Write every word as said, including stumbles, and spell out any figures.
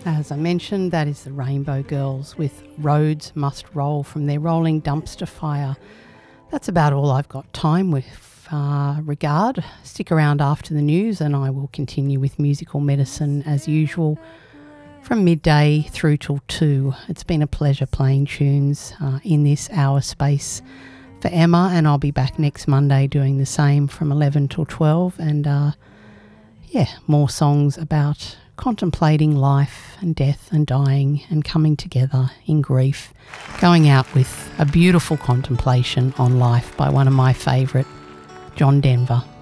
As I mentioned, that is the Rainbow Girls with Roads Must Roll from their Rolling Dumpster Fire. That's about all I've got time with uh, regard. Stick around after the news and I will continue with musical medicine as usual from midday through till two. It's been a pleasure playing tunes uh, in this hour space for Emma, and I'll be back next Monday doing the same from eleven till twelve, and uh, yeah, more songs about contemplating life and death and dying and coming together in grief. Going out with a beautiful contemplation on life by one of my favourite, John Denver.